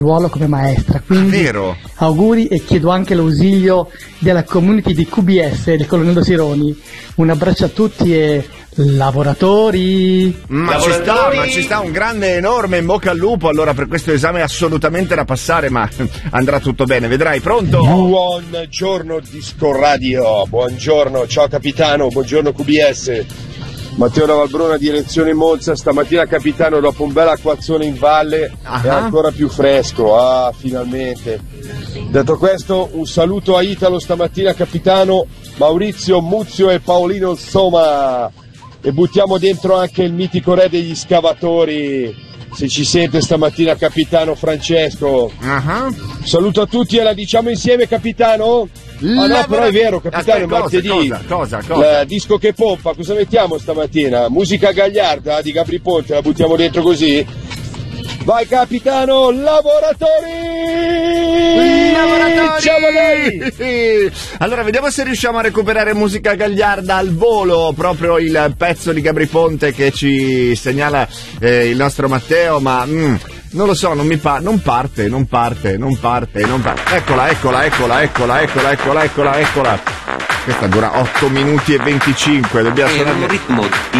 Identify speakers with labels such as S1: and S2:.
S1: ruolo come maestra, quindi auguri, e chiedo anche l'ausilio della community di QBS del Colonnello Sironi. Un abbraccio a tutti e lavoratori.
S2: Ma ci sta un grande, enorme in bocca al lupo allora per questo esame assolutamente da passare, ma andrà tutto bene, vedrai. Pronto?
S3: Buongiorno Disco Radio, buongiorno, ciao capitano, buongiorno QBS. Matteo da Valbrona, direzione Monza. Stamattina capitano, dopo un bel acquazzone in valle, è ancora più fresco, finalmente. Detto questo, un saluto a Italo stamattina capitano, Maurizio, Muzio e Paolino Soma, e buttiamo dentro anche il mitico re degli scavatori, se ci sente stamattina capitano Francesco. Saluto a tutti e la diciamo insieme capitano? No, però è vero capitano, martedì cosa? Disco che pompa, cosa mettiamo stamattina? Musica gagliarda di Gabri Ponte, la buttiamo dentro così? Vai capitano, lavoratori! Ciao a lei!
S2: Allora vediamo se riusciamo a recuperare musica gagliarda al volo, proprio il pezzo di Gabri Ponte che ci segnala il nostro Matteo, ma non lo so, non parte. Eccola. Questa dura 8 minuti e 25, dobbiamo suonare.